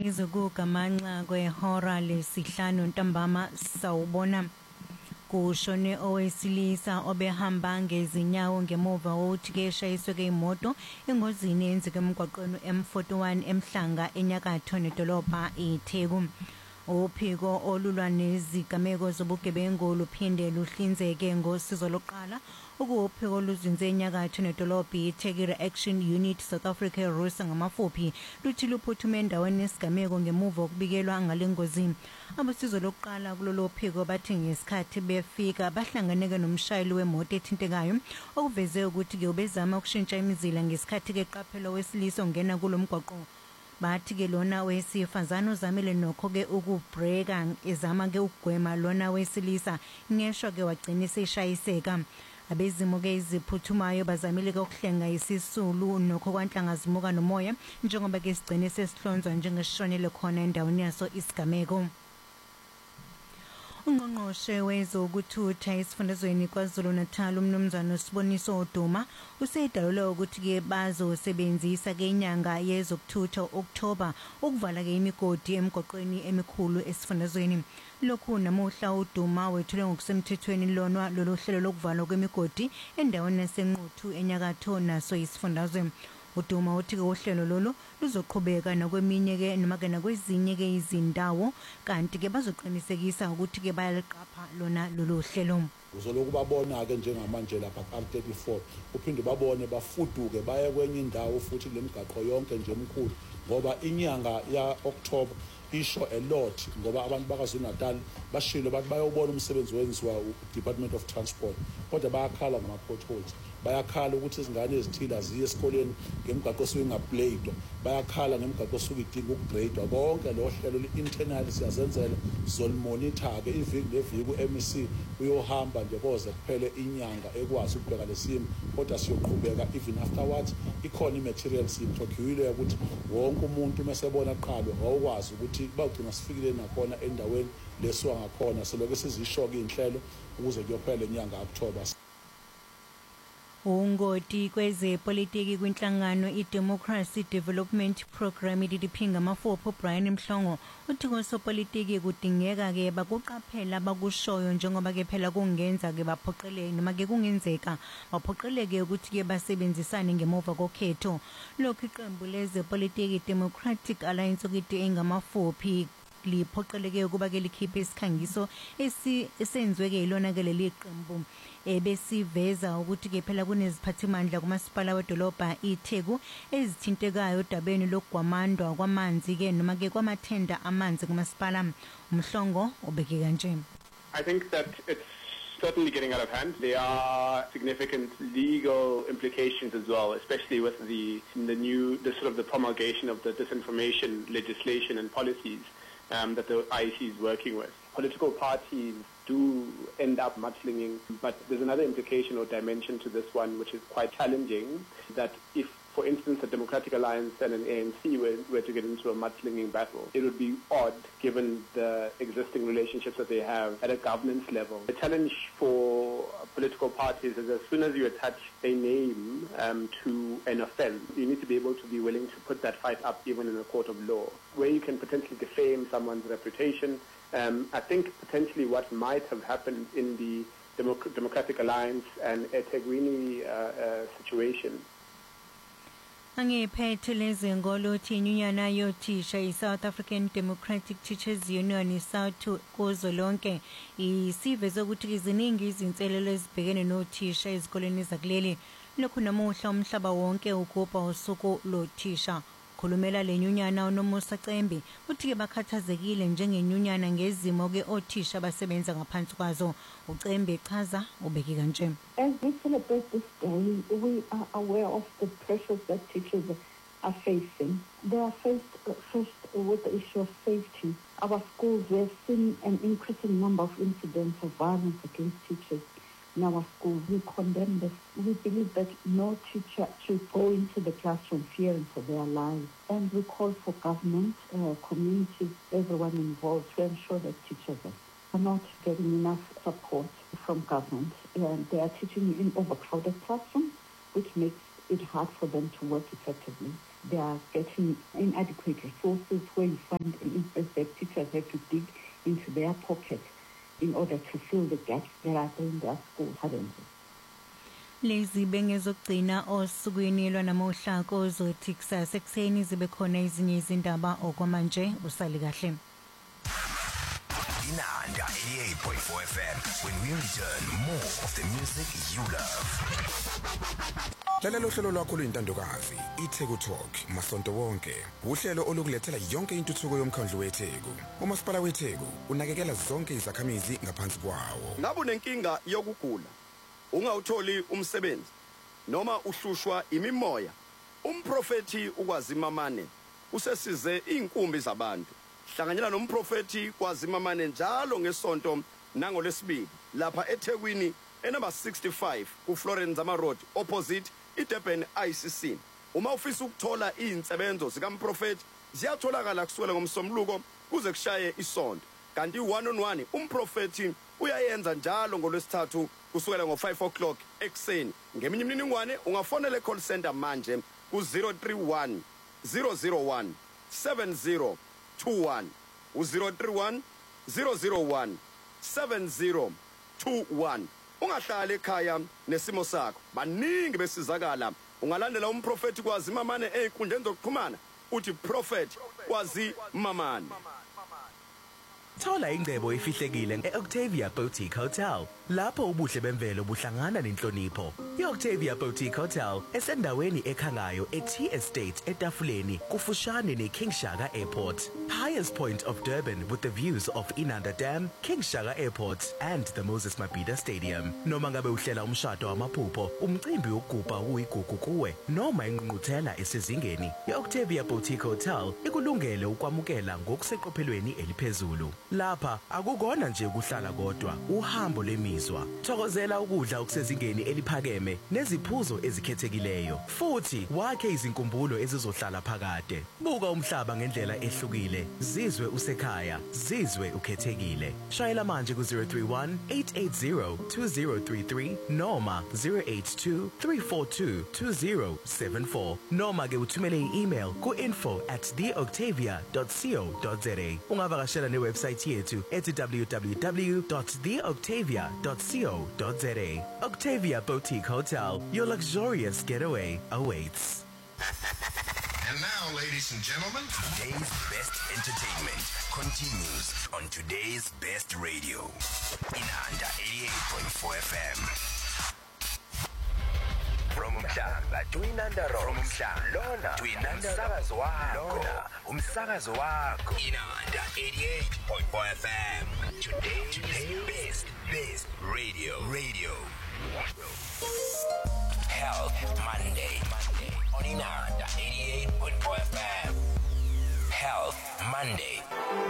Izukugamanxa kwehora lesihlanu ntambama sawubona kushone owesilisa obehamba ngezinyawo ngemuva wokuthi keshayiswe imoto engozini eyenzeke emgwaqweni M41 emhlanga enyakatho nedolobha iTheku. Uphiko olulwa nezigameko zobugebengu luphinde luhlinzeke ngosizo lokuqala ukuphiko oluzinze enyakatho nedolobha iTheku Action Unit South Africa RUSA ngamafuphi luthi luphuthume endaweni yesigameko ngemuva okubikelwa ngalengozi. Abosizo lokuqala kulolu phiko bathi ngesikhathi befika bahlanganeke nomshayeli wemoto ethintekayo okuveze ukuthi ke ubezama ukushintsha imizila ngesikhathi ke qaphelo wesilisa ongena kulomgwaqo. Bathi ke lona wesifazana uzamile nokho ke ukubreaka ezama ke ukugwema lona wesilisa ngesho ke wagcina seshayiseka. Abezimo ke iziphuthumayo bazamile ke ukuhlenga isisulu nokho kwanhlangazimuka nomoya njengoba ke sigcine sesihlonzwa njengeshonele khona endaweni yaso isigameko. Ungqongqoshe wezokuthutha esifundazweni KwaZulu-Natal umnumzana Siboniso Duma usedalula ukuthi ke bazosebenzisa ke inyanga yezokuthutha October ukuvala ke imigodi emgoqweni emikhulu esifundazweni. Lokhu namuhla uDuma wethule ngokusemthethweni lonwa lolu hlelo lokuvalwa kwemigodi endaweni yasenquthu enyakatho naso isifundazwe. uDuma uthi ke uhlelo lolu luzoqhubeka nakweminye ke noma ke nakwezinye ke izindawo kanti ke bazoqinisekisa ukuthi ke bayaliqapha lona lolu hlelo. Uzoloku babona ke njengamanje lapha R34 uphinde babone bafuduke baye kwenye indawo futhi lemigaqo yonke nje emkhulu ngoba inyanga ya October isho a lot ngoba abantu bakaZulu-Natal bashilo bathi bayobona umsebenzi wenziwa Department of Transport kodwa bayakhala ngama potholes bayakhala ukuthi izingane ezithile aziye esikoleni ngemigaqo esuke ingabladed bayakhala ngemigaqo esuke idinga ukugradwa konke lo hlelo internal siyazenzela zolmonitor ke iviki neviki uMEC uyohamba nje koze kuphele inyanga ekwazi ukubheka lesimo kodwa siyoqhubeka even afterwards ikhona imaterials procure ukuthi wonke umuntu mesebona aqalo awukwazi ukuthi bagcina sifikile nakhona endaweni lesuka ngakhona seloke sizisho ke inhlelo ukuze kuyophela inyanga October. Ungoti kwezepolitiki kwinhlangano iDemocracy Development Program idiphinga amafupho Brian Mhlongo uthi kosopolitiki kudingeka ke bakuqaphela bakushoyo njengoba ke phela kungenza ke baphoqeleke noma ke kungenzeka baphoqeleke ukuthi ke basebenzisane ngemuva kokhetho. Lokhu iqembu lezepolitiki Democratic Alliance ukuthi engamafuphi liphoqeleke ukuba ke likhiphe isikhangiso esenzwe ke ilona ke leli qembu besiveza ukuthi ke phela kuneziphathimandla kumasipala wedolobha iTheku ezithintekayo odabeni lokugwamandwa kwamanzi ke noma ke kwamathenda amanzi kumasipala. Umhlongo ubeke kanje. I think that it's certainly getting out of hand. There are significant legal implications as well, especially with the sort of the promulgation of the disinformation legislation and policies that the IEC is working with. Political parties do end up mudslinging, but there's another implication or dimension to this one which is quite challenging, that if, for instance, a Democratic Alliance and an ANC were to get into a mudslinging battle, it would be odd given the existing relationships that they have at a governance level. The challenge for political parties is as soon as you attach a name to an offense, you need to be able to be willing to put that fight up even in a court of law, where you can potentially defame someone's reputation. I think potentially what might have happened in the Democratic Alliance and eThekwini situation. Angephethe lezengolo uthi inyunyana yothisha iSouth African Democratic Teachers Union isawuthu kuzo lonke isiveze ukuthi iziningi izinselelo ezibhekene nothisha ezikoleni zakuleli. Lokhu namuhla umhlaba wonke ugubha usuku lothisha. Khulumela lenyunyana uNomusa Cembi uthi ke bakhathazekile njengenyunyana ngezimo ke othisha basebenza ngaphansi kwazo. uCembi echaza ubeke kanje. As we celebrate this day, we are aware of the pressures that teachers are facing. They are faced first with the issue of safety. Our schools, we have seen an increasing number of incidents of violence against teachers in our schools. We condemn this. We believe that no teacher should go into the classroom fearing for their lives. And we call for government, communities, everyone involved to ensure that teachers are not getting enough support from government. And they are teaching in overcrowded classrooms, which makes it hard for them to work effectively. They are getting inadequate resources where you find that teachers have to dig into their pocket in order to fill the gaps that are in their school currently. Lezi bengezogcina osukwini lwanamuhla kozothi kusasa ekuseni zibe khona ezinye izindaba okwamanje usali kahle. Inanda 88.4 FM. When we return, more of the music you love. Lalela uhlelo lwakho luyintandokazi iTheku Talk masonto wonke. Uhlelo olukulethela yonke intuthuko yomkhandlu weTheku. Umasipala weTheku unakekela zonke izakhamizi ngaphansi kwawo. Ngabe unenkinga yokugula, ungawutholi umsebenzi noma uhlushwa imimoya, umprofeti ukwazimamane usesize inkumbi zabantu. Hlanganyela nomprofeti kwazimamane njalo ngesonto nangolesibili lapha eThekwini enumber 65 ku Florence Road opposite iDurban ICC. Uma ufisa ukuthola izinsebenzo zikamprofeti ziyatholakala kusukela ngomsombuluko kuze kushaye isonto. Kanti 1-on-1 umprofeti uyayenza njalo ngolwesithathu kusukela ngo5 o'clock ekseni. Ngeminye imininingwane ungafonela e-call center manje ku 031 001 7021 u031 001 7021. Ungahlala ekhaya nesimo sakho. Baningi besizakala. Ungalandela umprofeti kwazimamane einkundleni zokuxhumana uthi prophet kwazimamane. Thola ingcebo efihlekile eOctavia Boutique Hotel. Lapho ubuhle bemvelo buhlangana nenhlonipho. iOctavia Boutique Hotel esendaweni ekhangayo eT Estate eTafuleni kufushane neKing Shaka Airport. Highest point of Durban with the views of Inanda Dam, King Shaka Airport and the Moses Mabhida Stadium. Noma ngabe uhlela umshado wamaphupho, umcimbi wokugubha uyigugu kuwe noma ingqungquthela esezingeni, iOctavia Boutique Hotel ikulungele ukwamukela ngokuseqophelweni eliphezulu. Lapha akukona nje ukuhlala kodwa, uhambo lemizwa. Thokozela ukudla okusezingeni eliphakeme neziphuzo ezikhethekileyo. Futhi wakhe izinkumbulo ezizohlala phakade. Buka umhlaba ngendlela ehlukile. Zizwe usekhaya, zizwe ukhethekile. Shayela manje ku 031 880 2033 noma 082 342 2074 noma ke uthumele i-email ku info@theoctavia.co.za. Ungavakashela newebsite yethu ethi www.theoctavia.co.za. Octavia Boutique Hotel, your luxurious getaway awaits. And now, ladies and gentlemen, today's best entertainment continues on today's best radio. Inanda 88.4 FM. From Umhlanga to Inanda Road. From Umhlanga to Inanda Umsakazo wako. Inanda 88.4 FM. Today's best radio. Health Monday on Inanda 88.4 FM. Health Monday.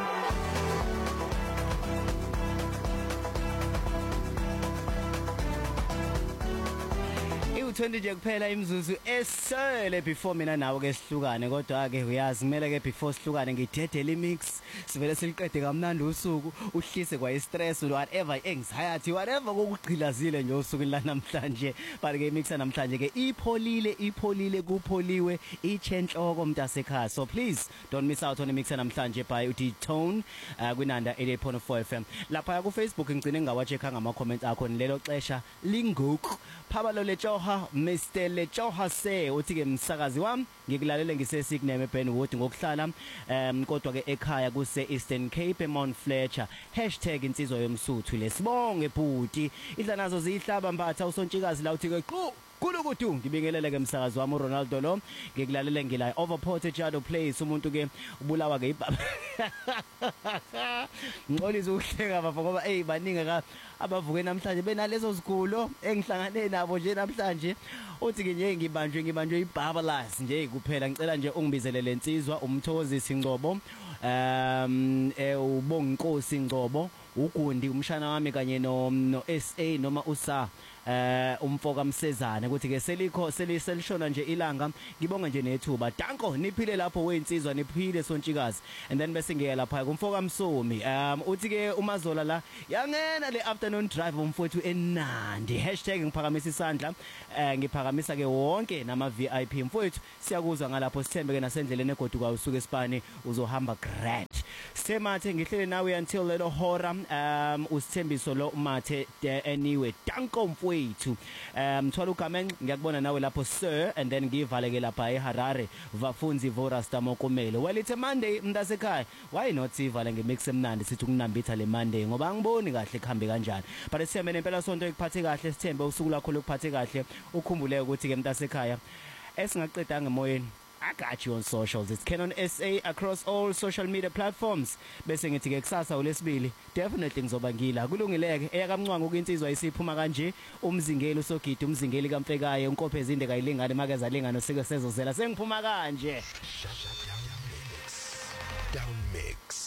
U20 nje kuphela imzuzu esele before mina nawe ke sihlukane, kodwa ke uyazi kumele ke before sihlukane ngidedele imix sivele siliqede kamnandi usuku uhlise kwa stress whatever anxiety whatever kokugqilazile nje usuku la namhlanje. But ke imix namhlanje ke ipholile kupholiwe ichenhloko mntasekhaya. So please don't miss out on imix namhlanje by uTone kwinanda 88.4 FM. Lapha ku Facebook ngicine ngawacheka ngama comments akho lelo xesha lingoku Phabalo Lechoha Mr. Lechoha se uthi ke msakazi wami ngikulalele ngisesigneme eBenwood ngokuhlala kodwa ke ekhaya kuse Eastern Cape Mount Fletcher #insizwa yomsuthu lesibonge bhuti idla nazo zihlaba mbatha usontshikazi la uthi ke qhu kulukudu ngibingelele ke msakazi wami Ronaldo lo ngikulalele ngila Overport Ejado Place umuntu ke ubulawa ke ibaba ngolizwe uhleka baba ngoba baningi ka abavuke namhlanje benalezo zigulo engihlangane nabo nje namhlanje uthi ke nje ngibanjwe ibabalazi nje kuphela ngicela nje ungibizele lensizwa umthokozisi Ngcobo ubonginkosi Ngcobo uGundi umshana wami kanye no SA noma uSa umfoka Msezane ukuthi ke selishona nje ilanga ngibonga nje nethuba danko niphile lapho weinsizwa niphile sontshikazi and then bese ngiya lapha kumfoka Msomi uthi ke uMazola la yangena le afternoon drive umfowethu enandi #ngiphakamisa isandla ngiphakamisa ke wonke nama VIP mfowethu siyakuzwa ngalapho sithembe ke nasendleleni egoduka usuke esipani uzohamba great Semathe ngihlele nawe until lelo hora usithembiso lo Mathe anyway danko mfowethu mthwala uGamenxe ngiyakubona nawe lapho sir and then ngivaleke lapha eHarare vafunzi vorasta mokomelo well it's a Monday mntasekhaya why not sivala ngemix emnandi sithi ukunambitha le Monday ngoba angiboni kahle kuhambe kanjani but sithembe nempela sonto ekuphathe kahle sithembe usuku lakho lokuphathe kahle ukhumbule ukuthi ke mntasekhaya esingaqedanga emoyeni I got you on socials. It's Canon SA across all social media platforms. Bese ngithi ke kusasa uLesibili definitely ngizoba ngila. Kulungileke eyakamncwangu kwinsizwa isiphuma kanje umzingeli usogidi umzingeli kaMfekaye uNkophezi inde kayilingane makeza lingano sike sezozela sengiphuma kanje. Down mix.